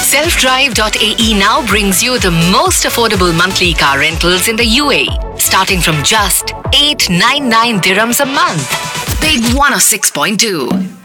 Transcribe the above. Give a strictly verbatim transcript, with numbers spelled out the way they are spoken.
self drive dot a e now brings you the most affordable monthly car rentals in the U A E, starting from just eight hundred ninety-nine dirhams a month. Big one oh six point two.